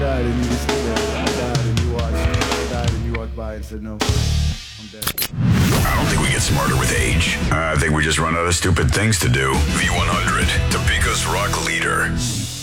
died and you just stood there. I died and you watched. I died and you walked by and said, no, I'm dead. I don't think we get smarter with age. I think we just run out of stupid things to do. V100, Topeka's rock leader.